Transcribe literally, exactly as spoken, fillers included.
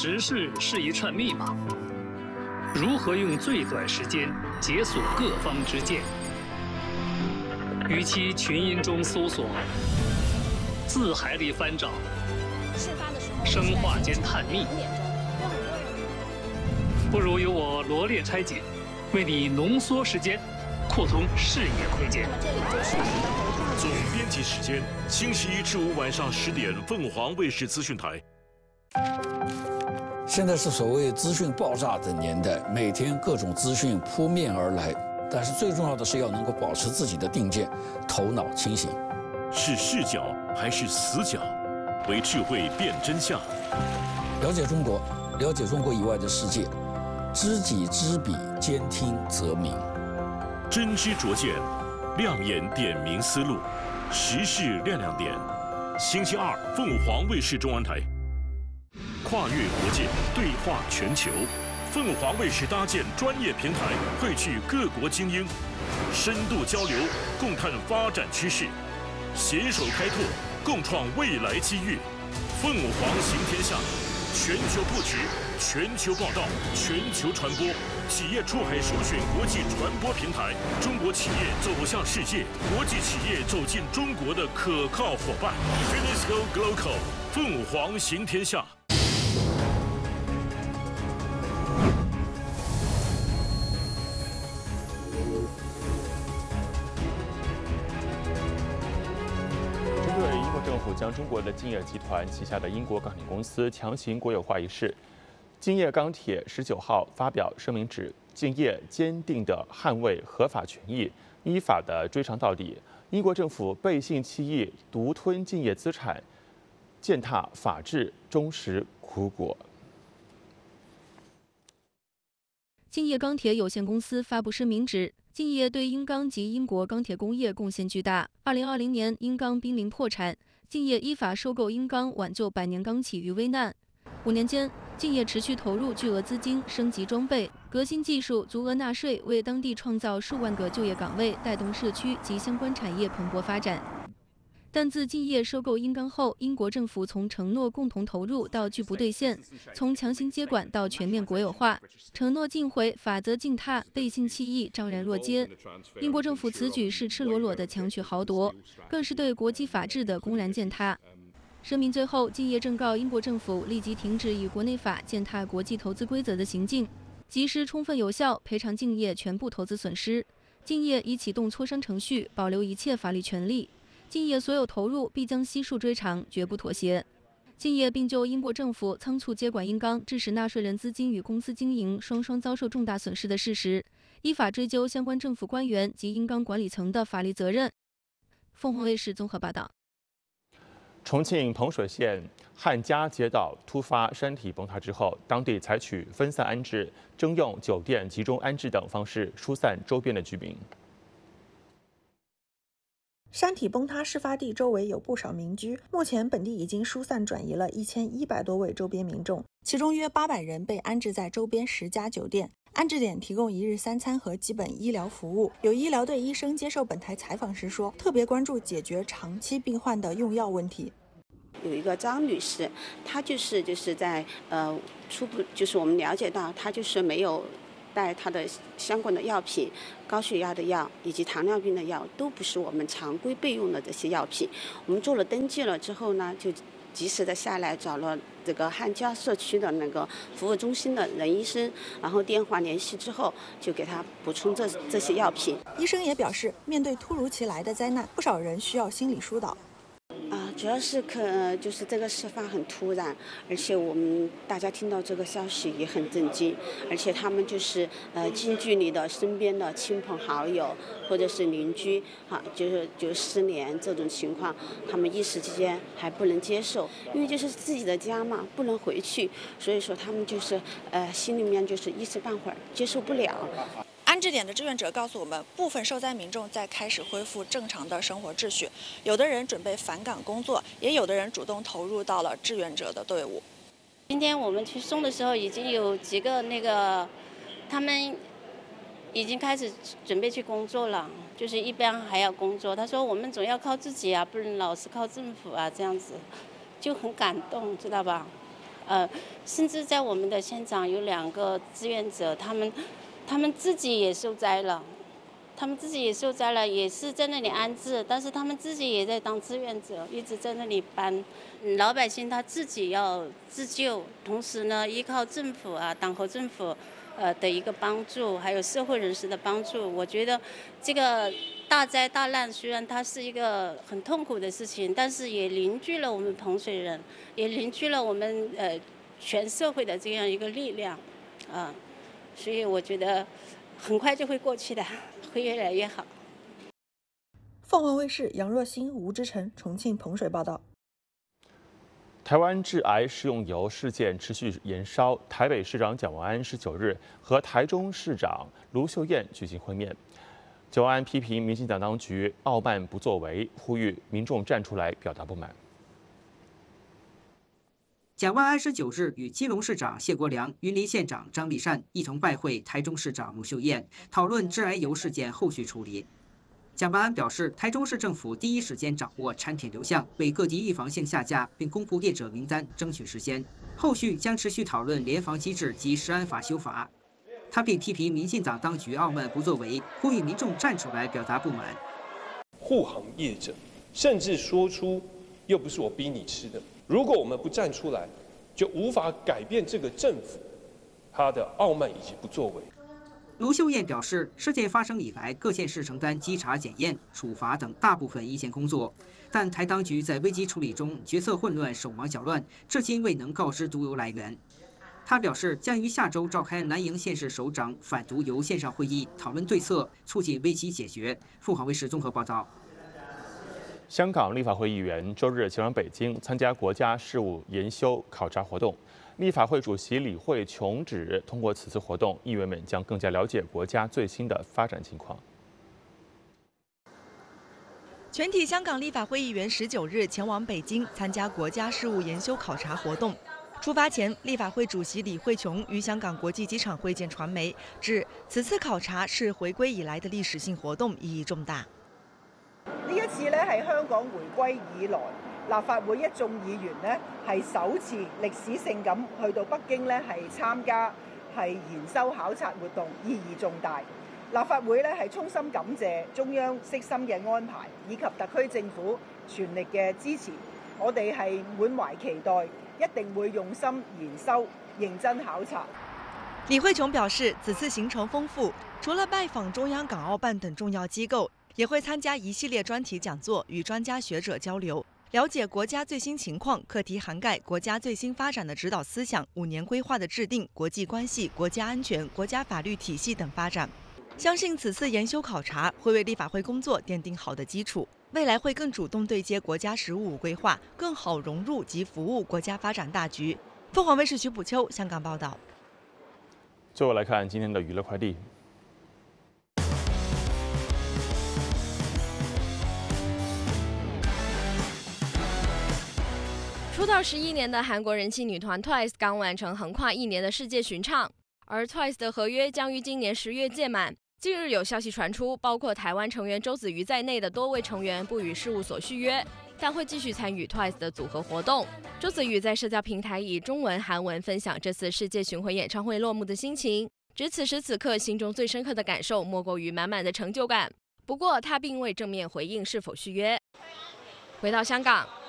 时事是一串密码，如何用最短时间解锁各方之见？与其群音中搜索，字海里翻找，生化间探秘，不如由我罗列拆解，为你浓缩时间，扩通视野空间。 总编辑时间：星期一至五晚上十点，凤凰卫视资讯台。 现在是所谓资讯爆炸的年代，每天各种资讯扑面而来，但是最重要的是要能够保持自己的定见，头脑清醒。 是视角还是死角？为智慧辨真相。 了解中国，了解中国以外的世界，知己知彼，兼听则明。 真知灼见，亮眼点明思路，时事亮亮点。星期二，凤凰卫视中文台。跨越国界，对话全球，凤凰卫视搭建专业平台，汇聚各国精英，深度交流，共探发展趋势，携手开拓，共创未来机遇。凤凰行天下，全球布局，全球报道，全球传播，企业出海首选国际传播平台，中国企业走向世界，国际企业走进中国的可靠伙伴。Finisco Global， 凤凰行天下。 政府将中国的金业集团旗下的英国钢铁公司强行国有化一事，金业钢铁十九号发表声明指，金业坚定地捍卫合法权益，依法的追偿到底。英国政府背信弃义，独吞金业资产，践踏法治，忠实苦果。 金业钢铁有限公司发布声明指，金业对英钢及英国钢铁工业贡献巨大。二零二零年，英钢濒临破产，金业依法收购英钢，挽救百年钢企于危难。五年间，金业持续投入巨额资金，升级装备、革新技术，足额纳税，为当地创造数万个就业岗位，带动社区及相关产业蓬勃发展。但自金业收购英钢后，英国政府从承诺共同投入到拒不兑现，从强行接管到全面国有化，承诺尽毁，法则践踏，背信弃义，昭然若揭。英国政府此举是赤裸裸的强取豪夺，更是对国际法治的公然践踏。声明最后，金业正告英国政府立即停止以国内法践踏国际投资规则的行径，及时充分有效赔偿金业全部投资损失。金业已启动磋商程序，保留一切法律权利。金业所有投入必将悉数追偿，绝不妥协。金业并就英国政府仓促接管英钢，致使纳税人资金与公司经营双双遭受重大损失的事实，依法追究相关政府官员及英钢管理层的法律责任。凤凰卫视综合报道。 重庆彭水县汉家街道突发山体崩塌之后，当地采取分散安置、征用酒店集中安置等方式疏散周边的居民。 山体崩塌事发地周围有不少民居，目前本地已经疏散转移了一千一百多位周边民众，其中约八百人被安置在周边十家酒店。安置点提供一日三餐和基本医疗服务。有医疗队医生接受本台采访时说，特别关注解决长期病患的用药问题。 有一个张女士，她就是就是在呃初步就是我们了解到，她就是没有带她的相关的药品，高血压的药以及糖尿病的药都不是我们常规备用的这些药品。我们做了登记了之后呢，就及时的下来找了这个汉家社区的那个服务中心的任医生，然后电话联系之后，就给他补充这这些药品。 医生也表示，面对突如其来的灾难，不少人需要心理疏导。 啊，主要是可就是这个事发很突然，而且我们大家听到这个消息也很震惊，而且他们就是呃近距离的身边的亲朋好友或者是邻居，哈、啊，就是就失联这种情况，他们一时之间还不能接受，因为就是自己的家嘛，不能回去，所以说他们就是呃心里面就是一时半会儿接受不了。 安置点的志愿者告诉我们，部分受灾民众在开始恢复正常的生活秩序，有的人准备返岗工作，也有的人主动投入到了志愿者的队伍。 今天我们去送的时候，已经有几个那个，他们已经开始准备去工作了，就是一边还要工作。他说我们总要靠自己啊，不能老是靠政府啊，这样子就很感动，知道吧？ 呃，甚至在我们的现场有两个志愿者，他们他们自己也受灾了。他们自己也受灾了，也是在那里安置，但是他们自己也在当志愿者，一直在那里搬。老百姓他自己要自救，同时呢，依靠政府啊、党和政府呃的一个帮助，还有社会人士的帮助。我觉得这个大灾大难虽然它是一个很痛苦的事情，但是也凝聚了我们彭水人，也凝聚了我们呃全社会的这样一个力量啊，所以我觉得很快就会过去的。会越来越好。 凤凰卫视杨若欣、吴之晨重庆彭水报道。 台湾致癌食用油事件持续延烧，台北市长蒋万安十九日和台中市长卢秀燕举行会面。蒋万安批评民进党当局傲慢不作为，呼吁民众站出来表达不满。 蒋万安十九日与基隆市长谢国良、云林县长张立善一同拜会台中市长卢秀燕，讨论致癌油事件后续处理。蒋万安表示，台中市政府第一时间掌握产品流向，为各地预防性下架，并公布业者名单，争取实现。后续将持续讨论联防机制及食安法修法。他并批评民进党当局傲慢不作为，呼吁民众站出来表达不满。 护航业者甚至说出“又不是我逼你吃的”。如果我们不站出来，就无法改变这个政府他的傲慢以及不作为。 卢秀燕表示，事件发生以来，各县市承担稽查、检验、处罚等大部分一线工作，但台当局在危机处理中决策混乱、手忙脚乱，至今未能告知毒油来源。他表示，将于下周召开南营县市首长反毒油线上会议，讨论对策，促进危机解决。凤凰卫视综合报道。 香港立法会议员周日前往北京参加国家事务研修考察活动。立法会主席李慧琼指，通过此次活动，议员们将更加了解国家最新的发展情况。 全体香港立法会议员十九日前往北京参加国家事务研修考察活动。出发前，立法会主席李慧琼与香港国际机场会见传媒，指此次考察是回歸以來的歷史性活動，意義重大。 呢一次咧係香港回歸以來，立法會一眾議員咧係首次歷史性咁去到北京咧係參加係研修考察活動，意義重大。立法會咧係衷心感謝中央悉心嘅安排，以及特區政府全力嘅支持。我哋係滿懷期待，一定會用心研修、認真考察。 李慧瓊表示，此次行程豐富，除了拜訪中央港澳辦等重要機構，也會參加一系列專題講座，與專家學者交流，了解國家最新情況。課題涵蓋國家最新發展的指導思想、五年規劃的制定、國際關係、國家安全、國家法律體系等發展。相信此次研修考察會為立法會工作奠定好的基礎，未來會更主動對接國家十五五規劃，更好融入及服務國家發展大局。鳳凰衛視徐補秋香港報道。 最後來看今天的娛樂快遞。 出道十一年的韩国人气女团 Twice 刚完成横跨一年的世界巡唱，而 Twice 的合约将于今年十月届满。近日有消息传出，包括台湾成员周子瑜在内的多位成员不与事务所续约，但会继续参与 Twice 的组合活动。周子瑜在社交平台以中文、韩文分享这次世界巡回演唱会落幕的心情，指此时此刻心中最深刻的感受莫过于满满的成就感。不过他并未正面回应是否续约。回到香港。